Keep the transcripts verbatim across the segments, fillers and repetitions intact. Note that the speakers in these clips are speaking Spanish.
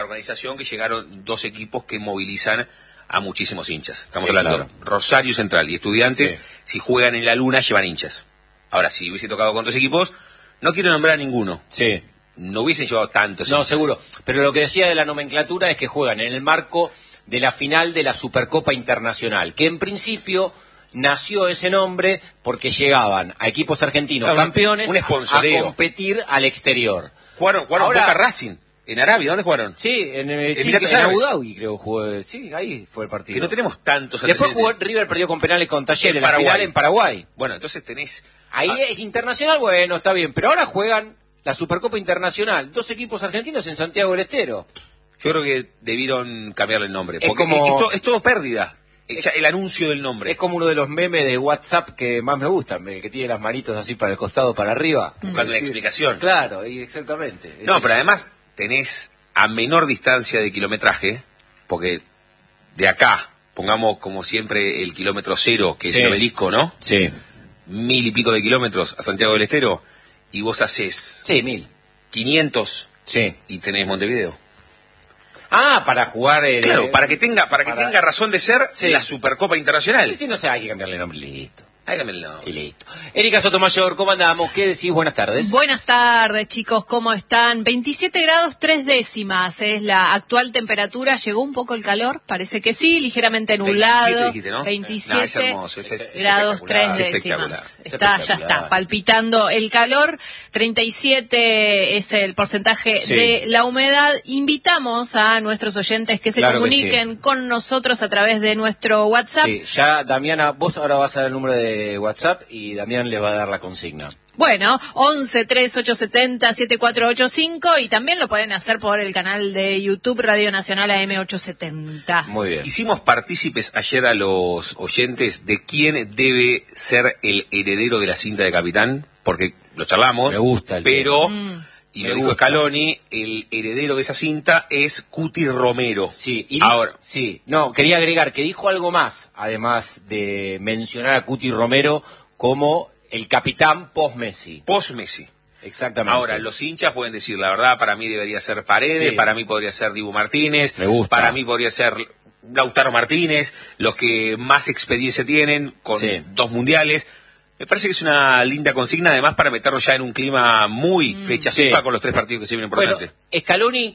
organización que llegaron dos equipos que movilizan a muchísimos hinchas. Estamos Sí, hablando claro. Rosario Central y Estudiantes, Sí. si juegan en la Luna llevan hinchas. Ahora, si hubiese tocado con dos equipos, no quiero nombrar a ninguno. Sí. No hubiesen llevado tantos No, hinchas. seguro. Pero lo que decía de la nomenclatura es que juegan en el marco de la final de la Supercopa Internacional, que en principio nació ese nombre porque llegaban a equipos argentinos Claro, un- campeones un a, a sponsoreo. competir al exterior. Jugaron, jugaron Ahora- Boca Racing en Arabia. ¿Dónde jugaron? Sí, en, eh, sí, Emiratos en Árabes. Abu Dhabi creo jugó. Sí, ahí fue el partido. Que no tenemos tantos Después jugó antecedentes. River, perdió con penales con Talleres, En la Paraguay. final en Paraguay. Bueno, entonces tenés... Ahí ah, es internacional, bueno, está bien, pero ahora juegan la Supercopa Internacional, dos equipos argentinos en Santiago del Estero. Yo creo que debieron cambiarle el nombre. Es Porque como- es, to- es todo pérdida. El, el anuncio del nombre. Es como uno de los memes de WhatsApp que más me gustan, el que tiene las manitos así para el costado, para arriba. Buscando una Sí. explicación. Claro, y exactamente. No, Es pero eso. además tenés a menor distancia de kilometraje, porque de acá, pongamos como siempre el kilómetro cero, que Sí. es el obelisco, ¿no? Sí, Mil y pico de kilómetros a Santiago del Estero, y vos haces sí, mil. quinientos Sí. y tenés Montevideo. Ah, para jugar... el- Claro, para que tenga, para que para- tenga razón de ser Sí. la Supercopa Internacional. Y si no sé, hay que cambiarle el nombre, listo. Hágame el nombre. Y listo. Erika Sotomayor, ¿cómo andamos? ¿Qué decís? Buenas tardes. Buenas tardes, chicos, ¿cómo están? veintisiete grados tres décimas es la actual temperatura. Llegó un poco el calor, parece que sí, ligeramente nublado. veintisiete dijiste, ¿no? veintisiete No, es hermoso, es- es grados tres espectacular, décimas. espectacular. Está, ya Espectacular. está, palpitando el calor. treinta y siete es el porcentaje Sí. de la humedad. Invitamos a nuestros oyentes que se Claro que comuniquen con nosotros a través de nuestro WhatsApp. Sí, ya Damiana, vos ahora vas a dar el número de WhatsApp y Damián les va a dar la consigna. Bueno, once tres ocho setenta siete cuatro ocho cinco y también lo pueden hacer por el canal de YouTube Radio Nacional A M ochocientos setenta. Muy bien. Hicimos partícipes ayer a los oyentes de quién debe ser el heredero de la cinta de capitán, porque lo charlamos, Me gusta el pero, tema. y Me lo dijo gusta. Scaloni, el heredero de esa cinta es Cuti Romero. Sí, y di- Ahora, sí, no, quería agregar que dijo algo más, además de mencionar a Cuti Romero como el capitán post-Messi. post-Messi. Exactamente. Ahora, los hinchas pueden decir, la verdad, para mí debería ser Paredes, Sí. para mí podría ser Dibu Martínez, Me gusta. para mí podría ser Lautaro Martínez, los que más experiencia tienen con Sí. dos mundiales. Me parece que es una linda consigna, además, para meternos ya en un clima muy fecha Sí. FIFA con los tres partidos que se vienen por Bueno, delante. Scaloni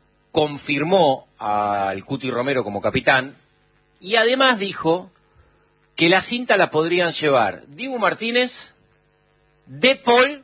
confirmó al Cuti Romero como capitán y además dijo que la cinta la podrían llevar Dibu Martínez, De Paul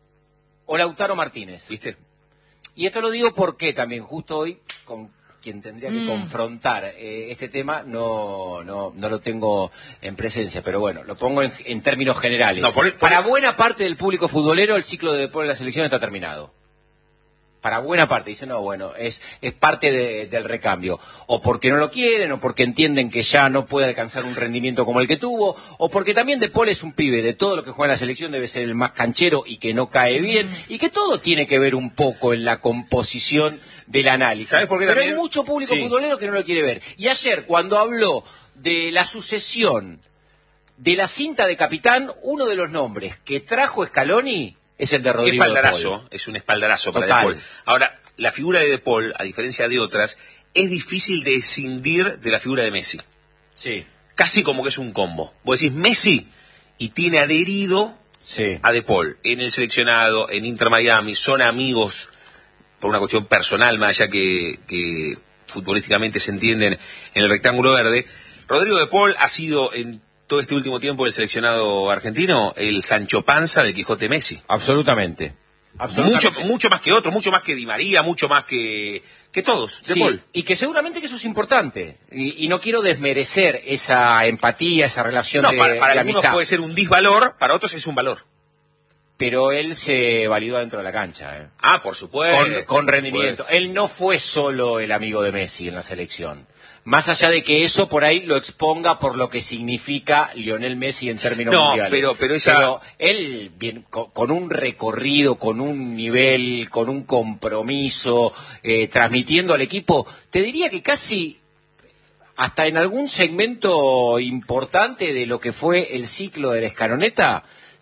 o Lautaro Martínez. ¿Viste? Y esto lo digo porque también justo hoy con quien tendría que Mm. confrontar eh, este tema no, no no lo tengo en presencia, pero bueno, lo pongo en, en términos generales. No, por- por- Para buena parte del público futbolero el ciclo de De Paul en la selección está terminado. Para buena parte, dice, no, bueno, es, es parte de- del recambio. O porque no lo quieren, o porque entienden que ya no puede alcanzar un rendimiento como el que tuvo, o porque también De Paul es un pibe, de todo lo que juega en la selección debe ser el más canchero y que no cae bien, y que todo tiene que ver un poco en la composición del análisis. ¿Sabes por qué Pero también? hay mucho público Sí. futbolero que no lo quiere ver. Y ayer, cuando habló de la sucesión de la cinta de capitán, uno de los nombres que trajo Scaloni es el de Qué Rodrigo De Paul. espaldarazo, es un espaldarazo para Total. De Paul. Ahora, la figura de De Paul, a diferencia de otras, es difícil de escindir de la figura de Messi. Sí, Casi como que es un combo. Vos decís Messi y tiene adherido sí. a De Paul en el seleccionado, en Inter Miami, son amigos por una cuestión personal, más allá que, que futbolísticamente se entienden en el rectángulo verde. Rodrigo De Paul ha sido en todo este último tiempo del seleccionado argentino el Sancho Panza del Quijote Messi. Absolutamente. Mucho, mucho más que otros, mucho más que Di María, mucho más que, que todos, De Sí, Paul. y que seguramente que eso es importante. Y, y no quiero desmerecer esa empatía, esa relación No, de, para, para de algunos amistad. puede ser un disvalor, para otros es un valor. Pero él se validó dentro de la cancha, ¿eh? Ah, por supuesto. con, con por rendimiento. supuesto. Él no fue solo el amigo de Messi en la selección. Más allá de que eso por ahí lo exponga por lo que significa Lionel Messi en términos No, mundiales. pero- pero esa- Pero él, bien, con, con un recorrido, con un nivel, con un compromiso, eh, transmitiendo al equipo, te diría que casi hasta en algún segmento importante de lo que fue el ciclo de la Escaloneta,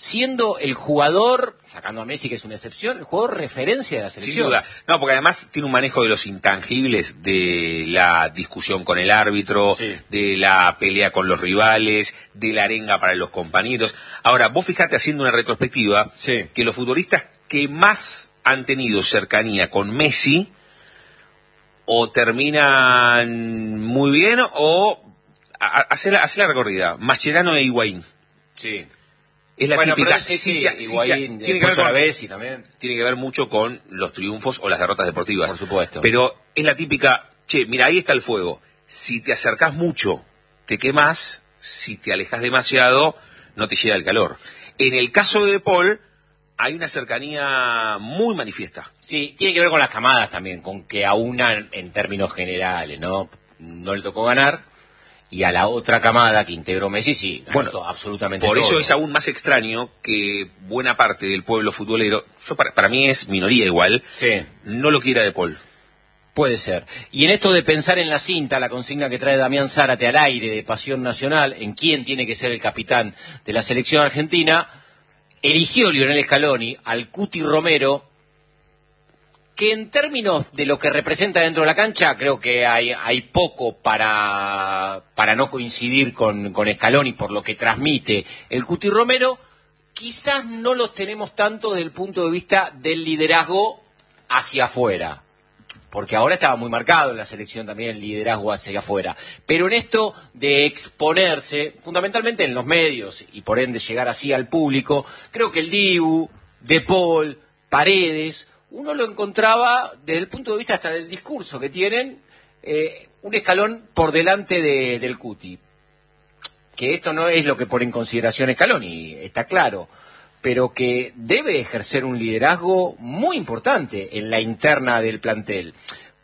siendo el jugador, sacando a Messi que es una excepción, el jugador referencia de la selección. Sin duda. No, porque además tiene un manejo de los intangibles, de la discusión con el árbitro, sí. de la pelea con los rivales, de la arenga para los compañeros. Ahora, vos fijate haciendo una retrospectiva, sí. que los futbolistas que más han tenido cercanía con Messi, o terminan muy bien, o hacer la, la recorrida. Mascherano e Higuaín. Sí. Es la bueno, típica. Sí, sí, sí, Higuaín, tiene, que ver con, Messi también. tiene que ver mucho con los triunfos o las derrotas deportivas. Por supuesto. Pero es la típica, che, mira, ahí está el fuego. Si te acercás mucho, te quemás. Si te alejas demasiado, no te llega el calor. En el caso de De Paul, hay una cercanía muy manifiesta. Sí, tiene que ver con las camadas también, con que aunan en términos generales, ¿no? No le tocó ganar, y a la otra camada que integró Messi, sí, bueno, todo, absolutamente por todo. eso es aún más extraño que buena parte del pueblo futbolero, yo para, para mí es minoría igual, sí. no lo quiera De Paul. Puede ser. Y en esto de pensar en la cinta, la consigna que trae Damián Zárate al aire de Pasión Nacional, en quién tiene que ser el capitán de la selección argentina, eligió Lionel Scaloni al Cuti Romero, que en términos de lo que representa dentro de la cancha, creo que hay, hay poco para, para no coincidir con, con Scaloni por lo que transmite el Cuti Romero. Quizás no los tenemos tanto desde el punto de vista del liderazgo hacia afuera, porque ahora estaba muy marcado en la selección también el liderazgo hacia afuera. Pero en esto de exponerse, fundamentalmente en los medios, y por ende llegar así al público, creo que el Dibu, De Paul, Paredes, uno lo encontraba desde el punto de vista hasta del discurso que tienen, eh, un escalón por delante de, del Cuti. Que esto no es lo que pone en consideración Scaloni, está claro, pero que debe ejercer un liderazgo muy importante en la interna del plantel.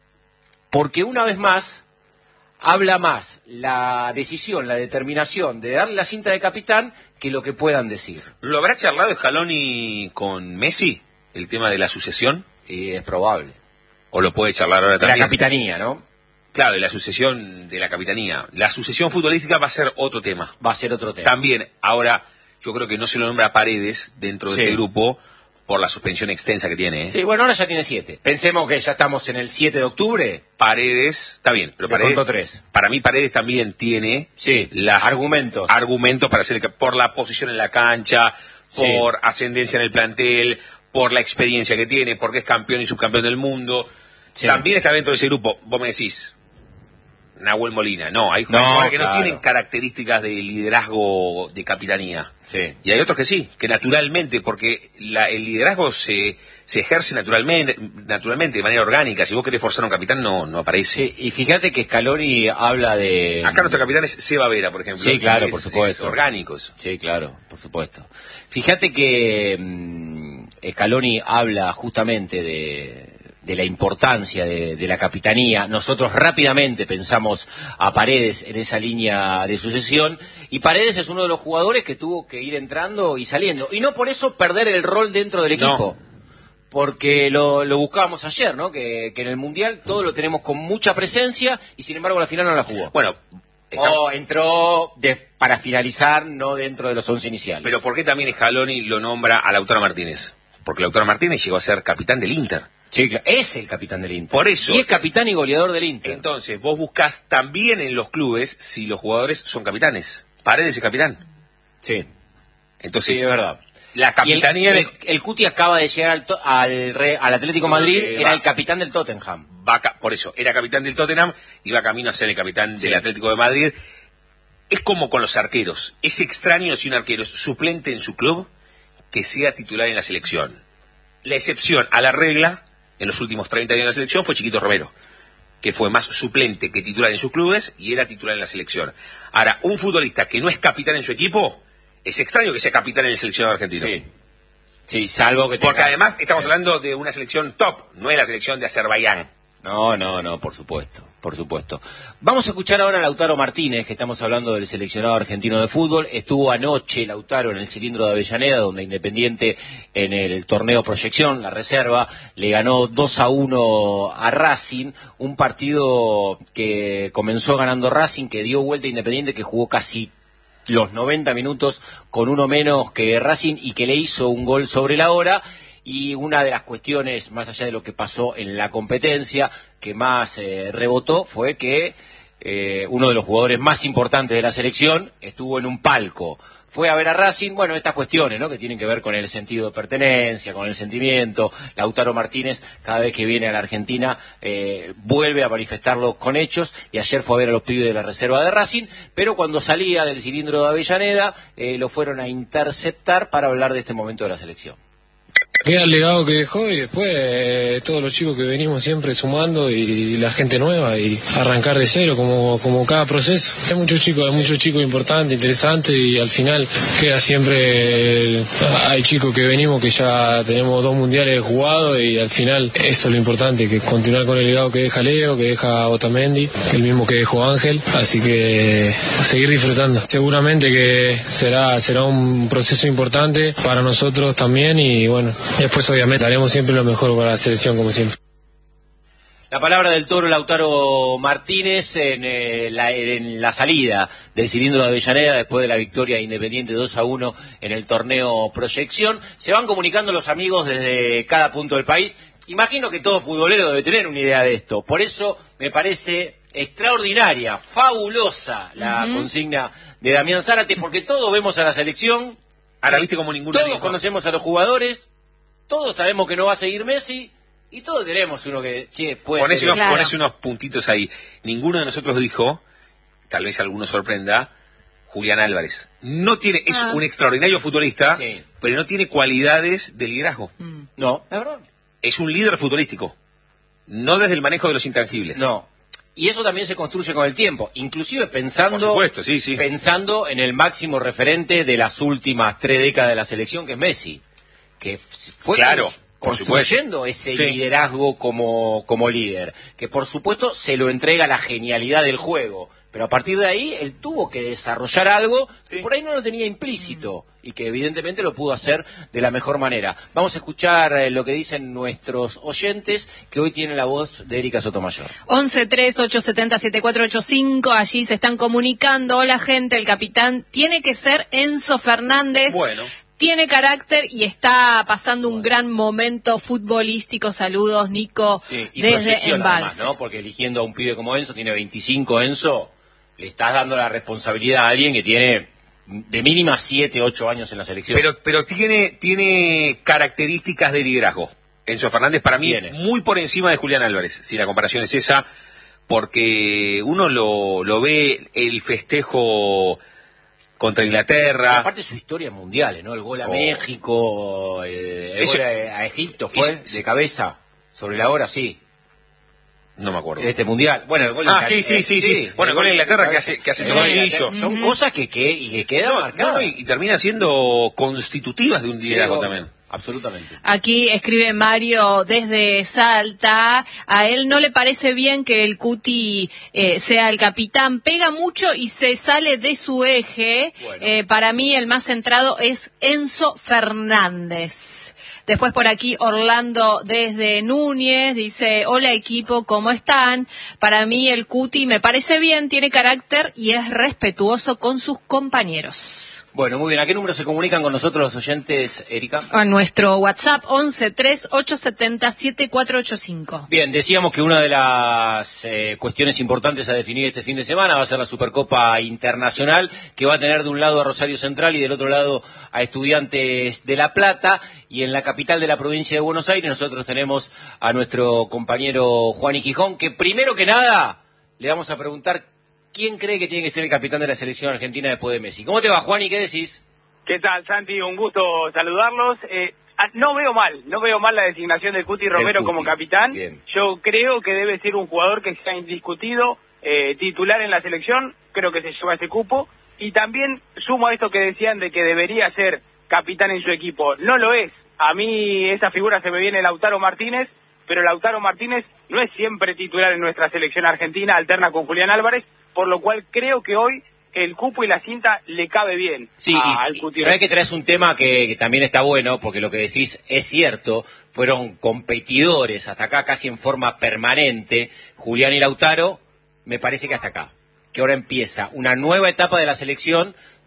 Porque una vez más, habla más la decisión, la determinación de darle la cinta de capitán que lo que puedan decir. ¿Lo habrá charlado Scaloni con Messi, el tema de la sucesión? Y es probable. ¿O lo puede charlar ahora también? La capitanía, ¿no? Claro, de la sucesión de la capitanía. La sucesión futbolística va a ser otro tema. Va a ser otro tema. También, ahora... Yo creo que no se lo nombra a Paredes dentro de sí. este grupo por la suspensión extensa que tiene. ¿eh? Sí, bueno, ahora ya tiene siete. Pensemos que ya estamos en el siete de octubre. Paredes, está bien, pero Paredes, tres. Para mí Paredes también tiene sí, las, argumentos. Argumentos para hacer por la posición en la cancha, por sí. ascendencia en el plantel, por la experiencia que tiene, porque es campeón y subcampeón del mundo. Sí. También está dentro de ese grupo. Vos me decís, Nahuel Molina, no, hay jugadores no, que claro. no tienen características de liderazgo de capitanía. Sí. Y hay otros que sí, que naturalmente, porque la, el liderazgo se, se ejerce naturalmente, naturalmente, de manera orgánica. Si vos querés forzar a un capitán, no, no aparece. Sí, y fíjate que Scaloni habla de... Acá nuestro capitán es Seba Vera, por ejemplo. Sí, claro, es, por supuesto. Es orgánico eso. Sí, claro, por supuesto. Fíjate que mmm, Scaloni habla justamente de... de la importancia de, de la capitanía. Nosotros rápidamente pensamos a Paredes en esa línea de sucesión, y Paredes es uno de los jugadores que tuvo que ir entrando y saliendo, y no por eso perder el rol dentro del equipo, no. porque lo, lo buscábamos ayer, ¿no? Que, que en el Mundial todo lo tenemos con mucha presencia, y sin embargo la final no la jugó. Bueno, estamos... o entró de, para finalizar, no dentro de los once iniciales. Pero ¿por qué también Scaloni lo nombra a Lautaro Martínez? Porque Lautaro Martínez llegó a ser capitán del Inter. Sí, claro, es el capitán del Inter. Por eso. Y es capitán y goleador del Inter. Entonces, vos buscás también en los clubes si los jugadores son capitanes. Paredes es capitán. Sí. Entonces, sí, es verdad. La capitanía... El, el, el Cuti acaba de llegar al, to, al, re, al Atlético Madrid, eh, era va, el capitán del Tottenham. Va, por eso, era capitán del Tottenham y va camino a ser el capitán sí. del Atlético de Madrid. Es como con los arqueros. Es extraño si un arquero es suplente en su club que sea titular en la selección. La excepción a la regla... en los últimos treinta años de la selección fue Chiquito Romero, que fue más suplente que titular en sus clubes y era titular en la selección. Ahora, un futbolista que no es capitán en su equipo, es extraño que sea capitán en el seleccionado argentino. Sí, sí, salvo que tenga... Porque además estamos hablando de una selección top, no es la selección de Azerbaiyán. No, no, no, por supuesto, por supuesto. Vamos a escuchar ahora a Lautaro Martínez, que estamos hablando del seleccionado argentino de fútbol. Estuvo anoche Lautaro en el cilindro de Avellaneda, donde Independiente en el torneo Proyección, la reserva, le ganó dos a uno a Racing, un partido que comenzó ganando Racing, que dio vuelta a Independiente, que jugó casi los noventa minutos con uno menos que Racing y que le hizo un gol sobre la hora. Y una de las cuestiones, más allá de lo que pasó en la competencia, que más eh, rebotó fue que eh, uno de los jugadores más importantes de la selección estuvo en un palco. Fue a ver a Racing, bueno, estas cuestiones, ¿no?, que tienen que ver con el sentido de pertenencia, con el sentimiento. Lautaro Martínez, cada vez que viene a la Argentina, eh, vuelve a manifestarlo con hechos, y ayer fue a ver a los pibes de la reserva de Racing, pero cuando salía del cilindro de Avellaneda, eh, lo fueron a interceptar para hablar de este momento de la selección. Queda el legado que dejó, y después eh, todos los chicos que venimos siempre sumando, y la gente nueva, y arrancar de cero como, como cada proceso. Hay muchos chicos, hay muchos chicos importantes, interesantes, y al final queda siempre, eh, hay chicos que venimos que ya tenemos dos mundiales jugados, y al final eso es lo importante, que continuar con el legado que deja Leo, que deja Otamendi, el mismo que dejó Ángel, así que a seguir disfrutando. Seguramente que será, será un proceso importante para nosotros también, y bueno, después obviamente haremos siempre lo mejor para la selección, como siempre. La palabra del Toro Lautaro Martínez en, eh, la, en la salida del cilindro de Avellaneda después de la victoria de Independiente dos a uno en el torneo Proyección. Se van comunicando los amigos desde cada punto del país. Imagino que todo futbolero debe tener una idea de esto. Por eso me parece extraordinaria, fabulosa la uh-huh. consigna de Damián Zárate, porque todos vemos a la selección. Ahora viste como ninguno. Todos conocemos a los jugadores. Todos sabemos que no va a seguir Messi, y todos tenemos uno que, che, puede ponés ser. Unos, claro. Ponés unos puntitos ahí. Ninguno de nosotros dijo, tal vez alguno sorprenda, Julián Álvarez. No tiene, es ah. un extraordinario futbolista, sí. pero no tiene cualidades de liderazgo. Mm. No, es verdad. Es un líder futbolístico, no desde el manejo de los intangibles. No. Y eso también se construye con el tiempo, inclusive pensando, Por supuesto, sí, sí. pensando en el máximo referente de las últimas tres décadas de la selección, que es Messi, que fue claro, construyendo ese sí. liderazgo como, como líder, que por supuesto se lo entrega la genialidad del juego, pero a partir de ahí él tuvo que desarrollar algo sí. que por ahí no lo tenía implícito, y que evidentemente lo pudo hacer de la mejor manera. Vamos a escuchar eh, lo que dicen nuestros oyentes, que hoy tienen la voz de Erika Sotomayor. once tres ocho siete cero siete cuatro ocho cinco, allí se están comunicando. Hola gente, el capitán tiene que ser Enzo Fernández. Bueno. Tiene carácter y está pasando un gran momento futbolístico. Saludos, Nico, sí, y desde Embalse. Además, ¿no? Porque eligiendo a un pibe como Enzo, tiene veinticinco Enzo, le estás dando la responsabilidad a alguien que tiene de mínima siete, ocho años en la selección. Pero, pero tiene, tiene características de liderazgo. Enzo Fernández, para mí, tiene. muy por encima de Julián Álvarez, si la comparación es esa, porque uno lo, lo ve el festejo contra Inglaterra. Aparte su historia mundial, ¿no? El gol a oh. México, el, el Ese, gol a, a Egipto fue ese, de cabeza, sobre la hora, sí. No me acuerdo. Este mundial. Bueno, el gol Ah, de sí, sí, sí, sí, sí. Bueno, el gol de Inglaterra que hace, que hace toallillo. Son uh-huh. cosas que, que, y que quedan no, marcadas. No, y, y termina siendo constitutivas de un liderazgo sí, también. Absolutamente. Aquí escribe Mario desde Salta. A él no le parece bien que el Cuti eh, sea el capitán. Pega mucho y se sale de su eje. Bueno. Eh, para mí el más centrado es Enzo Fernández. Después por aquí Orlando desde Núñez dice, hola equipo, ¿cómo están? Para mí el Cuti me parece bien, tiene carácter y es respetuoso con sus compañeros. Bueno, muy bien. ¿A qué número se comunican con nosotros los oyentes, Erika? A nuestro WhatsApp once tres ocho siete cero siete cuatro ocho cinco. Bien, decíamos que una de las eh, cuestiones importantes a definir este fin de semana va a ser la Supercopa Internacional, que va a tener de un lado a Rosario Central y del otro lado a Estudiantes de La Plata. Y en la capital de la provincia de Buenos Aires nosotros tenemos a nuestro compañero Juan Gijón, que primero que nada le vamos a preguntar ¿quién cree que tiene que ser el capitán de la selección argentina después de Messi? ¿Cómo te va, Juan, y qué decís? ¿Qué tal, Santi? Un gusto saludarlos. Eh, no veo mal, no veo mal la designación de Cuti Romero como capitán. Bien. Yo creo que debe ser un jugador que sea indiscutido, eh, titular en la selección, creo que se lleva ese cupo. Y también sumo a esto que decían de que debería ser capitán en su equipo. No lo es. A mí esa figura se me viene Lautaro Martínez, pero Lautaro Martínez no es siempre titular en nuestra selección argentina, alterna con Julián Álvarez, por lo cual creo que hoy el cupo y la cinta le cabe bien. Sí, a, y, y sabés que traes un tema que, que también está bueno, porque lo que decís es cierto, fueron competidores hasta acá casi en forma permanente, Julián y Lautaro, me parece que hasta acá, que ahora empieza una nueva etapa de la selección,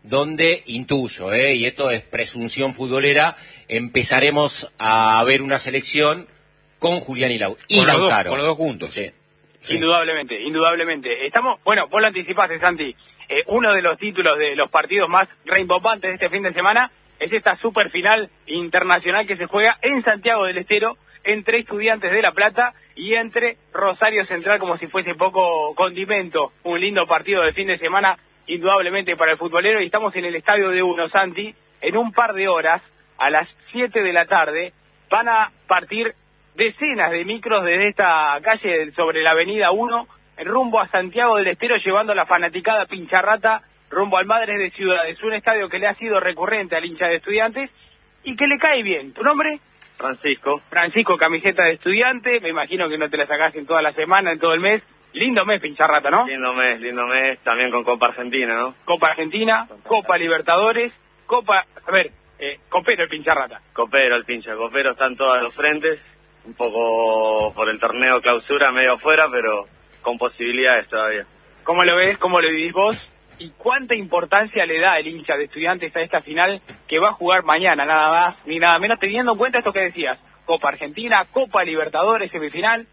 donde intuyo, ¿eh? y esto es presunción futbolera, empezaremos a ver una selección con Julián y, Lau y con Lautaro. Los dos, con los dos juntos. Sí. Sí. Indudablemente, indudablemente. Estamos, bueno, vos lo anticipaste, Santi. Eh, uno de los títulos de los partidos más reimbombantes de este fin de semana es esta super final internacional que se juega en Santiago del Estero entre Estudiantes de La Plata y entre Rosario Central, como si fuese poco condimento. Un lindo partido de fin de semana, indudablemente para el futbolero, y estamos en el Estadio de Uno, Santi. En un par de horas, a las siete de la tarde, van a partir decenas de micros desde esta calle sobre la avenida uno, rumbo a Santiago del Estero, llevando a la fanaticada pincharrata rumbo al Madres de Ciudades, un estadio que le ha sido recurrente al hincha de Estudiantes y que le cae bien. ¿Tu nombre? Francisco. Francisco, camiseta de Estudiante, me imagino que no te la sacás en toda la semana, en todo el mes. Lindo mes, pincharrata, ¿no? Lindo mes, lindo mes, también con Copa Argentina, ¿no? Copa Argentina, Copa Libertadores, Copa... A ver, eh, copero el pincharrata. Copero el pincha, copero está en todos los frentes, un poco por el torneo clausura, medio afuera, pero con posibilidades todavía. ¿Cómo lo ves? ¿Cómo lo vivís vos? ¿Y cuánta importancia le da el hincha de Estudiantes a esta final que va a jugar mañana, nada más ni nada menos, teniendo en cuenta esto que decías? Copa Argentina, Copa Libertadores, semifinal.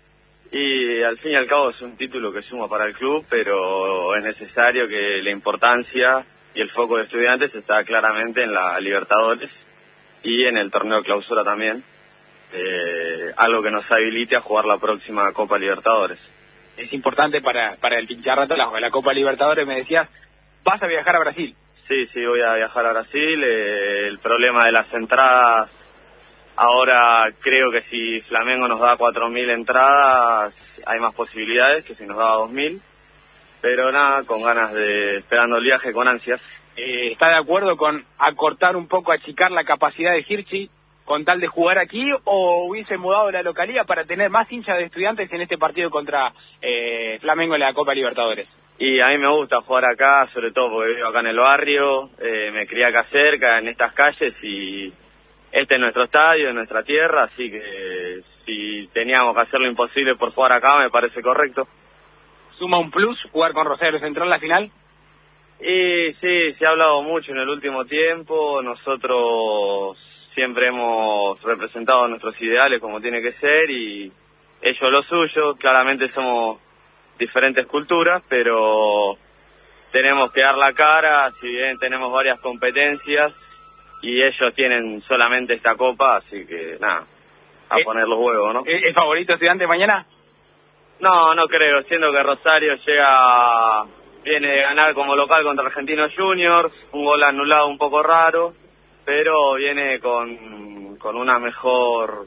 Y al fin y al cabo es un título que suma para el club, pero es necesario que la importancia y el foco de Estudiantes está claramente en la Libertadores y en el torneo clausura también. Eh, algo que nos habilite a jugar la próxima Copa Libertadores. Es importante para, para el pincharrato la, la Copa Libertadores. Me decías, vas a viajar a Brasil. Sí, sí, voy a viajar a Brasil. Eh, el problema de las entradas, ahora creo que si Flamengo nos da cuatro mil entradas, hay más posibilidades que si nos da dos mil. Pero nada, con ganas de, esperando el viaje con ansias. Eh, ¿Está de acuerdo con acortar un poco, achicar la capacidad de Hirschi con tal de jugar aquí, o hubiese mudado la localidad para tener más hinchas de Estudiantes en este partido contra eh, Flamengo en la Copa Libertadores? Y a mí me gusta jugar acá, sobre todo porque vivo acá en el barrio, eh, me crié acá cerca, en estas calles, y este es nuestro estadio, es nuestra tierra, así que si teníamos que hacer lo imposible por jugar acá, me parece correcto. ¿Suma un plus jugar con Rosario Central la final? Y sí, se ha hablado mucho en el último tiempo, nosotros siempre hemos representado nuestros ideales como tiene que ser y ellos lo suyo. Claramente somos diferentes culturas, pero tenemos que dar la cara, si bien tenemos varias competencias y ellos tienen solamente esta copa, así que nada, a ¿Eh, poner los huevos, ¿no? ¿El favorito Estudiante mañana? No, no creo, siendo que Rosario llega, viene de ganar como local contra Argentinos Juniors, un gol anulado un poco raro, pero viene con, con una mejor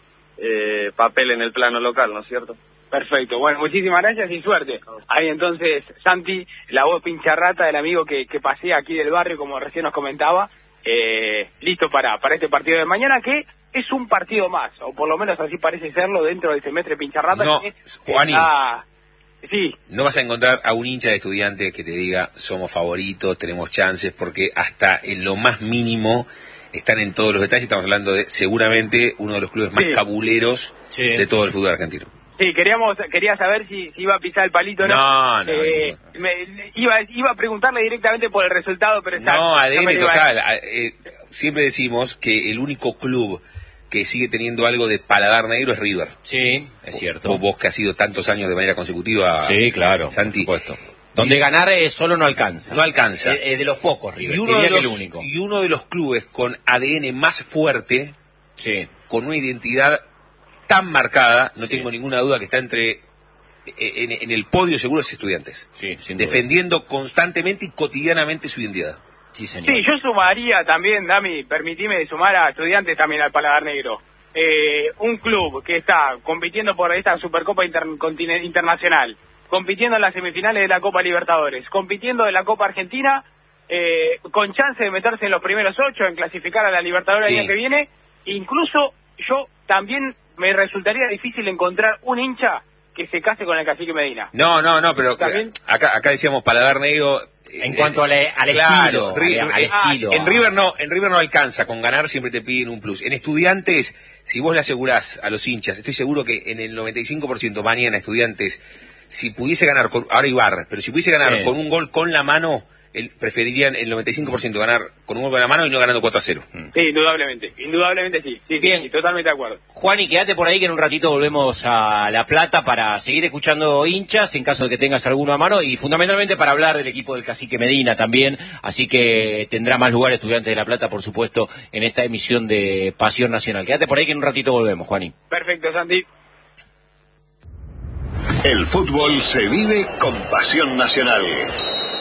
eh, papel en el plano local, ¿no es cierto? Perfecto, bueno, muchísimas gracias y suerte. Ahí entonces, Santi, la voz pincharrata del amigo que, que pasea aquí del barrio, como recién nos comentaba, eh, listo para, para este partido de mañana, que es un partido más, o por lo menos así parece serlo dentro del semestre pincharrata. No, que Juani, está... sí. No vas a encontrar a un hincha de Estudiantes que te diga somos favoritos, tenemos chances, porque hasta en lo más mínimo están en todos los detalles. Estamos hablando de seguramente uno de los clubes más sí. cabuleros sí. de todo el fútbol argentino. Sí, queríamos, quería saber si, si iba a pisar el palito o no. No, no. Eh, no. Me, iba, iba a preguntarle directamente por el resultado, pero está... No, A D N no total. A, eh, siempre decimos que el único club que sigue teniendo algo de paladar negro es River. Sí, es cierto. Vos, vos que has sido tantos años de manera consecutiva, sí, claro, Santi. Por supuesto. Donde ganar eh, solo no alcanza. No alcanza. Es, es de los pocos, River. Y uno de, los, que el único. y uno de los clubes con A D N más fuerte, sí. con una identidad tan marcada, no sí. tengo ninguna duda que está entre en, en el podio seguro es Estudiantes. Sí, sin duda. Defendiendo constantemente y cotidianamente su identidad. Sí, señor. Sí, yo sumaría también, Dami, permitime sumar a Estudiantes también al paladar negro. Eh, un club que está compitiendo por esta Supercopa inter Internacional, compitiendo en las semifinales de la Copa Libertadores, compitiendo en la Copa Argentina, eh, con chance de meterse en los primeros ocho, en clasificar a la Libertadores sí. el año que viene. Incluso yo también me resultaría difícil encontrar un hincha que se case con el Cacique Medina. No, no, no, pero acá, acá decíamos paladar negro. En cuanto al, al claro, estilo, River, al, al estilo. En River no, en River no alcanza, con ganar siempre te piden un plus. En Estudiantes, si vos le asegurás a los hinchas, estoy seguro que en el noventa y cinco por ciento mañana Estudiantes, si pudiese ganar, con, ahora Ibarra, pero si pudiese ganar sí. con un gol con la mano, el, preferirían el noventa y cinco por ciento ganar con un gol en la mano y no ganando cuatro a cero. Sí, indudablemente, indudablemente sí, sí, Bien. sí, totalmente de acuerdo. Juan, y quédate por ahí que en un ratito volvemos a La Plata para seguir escuchando hinchas en caso de que tengas alguno a mano y fundamentalmente para hablar del equipo del Cacique Medina también, así que tendrá más lugar Estudiantes de La Plata, por supuesto, en esta emisión de Pasión Nacional. Quédate por ahí que en un ratito volvemos, Juaní. Perfecto, Santi. El fútbol se vive con Pasión Nacional.